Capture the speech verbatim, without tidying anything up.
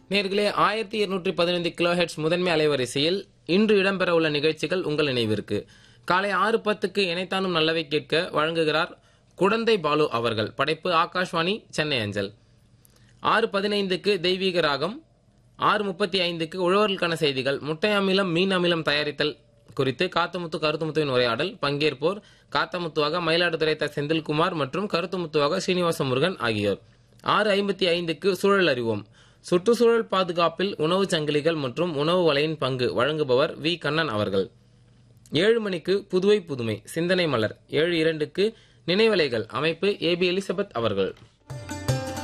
நேர்களே, ஆயிரத்தி இருநூற்றி பதினைந்து கிலோ ஹெர்ட்ஸ் முதன்மை அலைவரிசையில் இன்று இடம்பெற உள்ள நிகழ்ச்சிகள் உங்கள் நினைவிற்கு. காலை ஆறு பத்துக்கு இணைத்தானும் நல்லவை கேட்க வழங்குகிறார் குடந்தை பாலு அவர்கள். படைப்பு ஆகாஷ்வாணி சென்னை அஞ்சல். ஆறு பதினைந்துக்கு தெய்வீக ராகம். ஆறு முப்பத்தி ஐந்துக்கு உழவர்களுக்கான செய்திகள். முட்டை அமிலம் மீன் அமிலம் தயாரித்தல் குறித்து காத்தமுத்து கருத்துமுத்துவின் உரையாடல். பங்கேற்போர் காத்தமுத்துவாக மயிலாடுதுறை த செந்தில்குமார் மற்றும் கருத்துமுத்துவாக ஸ்ரீனிவாச முருகன் ஆகியோர். ஆறு ஐம்பத்தி ஐந்துக்கு சூழல் அறிவோம். சுற்றுச்சூழல் பாதுகாப்பில் உணவு சங்கிலிகள் மற்றும் உணவு வலையின் பங்கு வழங்குபவர் வி கண்ணன் அவர்கள். ஏழு மணிக்கு புதுவை புதுமை சிந்தனை மலர். ஏழு இரண்டுக்கு நினைவலைகள் அமைப்பு ஏ பி எலிசபெத் அவர்கள்.